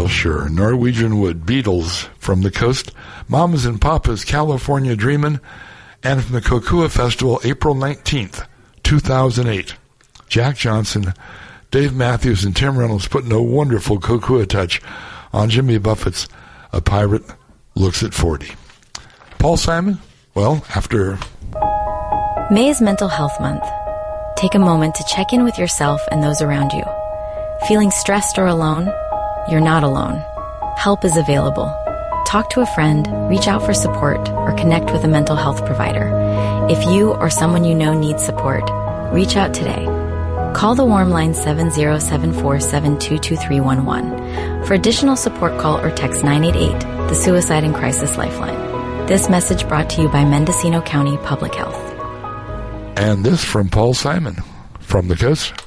Well, sure. Norwegian Wood, Beatles from the coast, Mamas and Papas, California Dreamin', and from the Kokua Festival, April 19th, 2008. Jack Johnson, Dave Matthews, and Tim Reynolds putting a wonderful Kokua touch on Jimmy Buffett's A Pirate Looks at 40. Paul Simon, well, after... May is Mental Health Month. Take a moment to check in with yourself and those around you. Feeling stressed or alone? You're not alone. Help is available. Talk to a friend, reach out for support, or connect with a mental health provider. If you or someone you know needs support, reach out today. Call the Warm Line 7074722311. For additional support, call or text 988, the Suicide and Crisis Lifeline. This message brought to you by Mendocino County Public Health. And this from Paul Simon from the coast.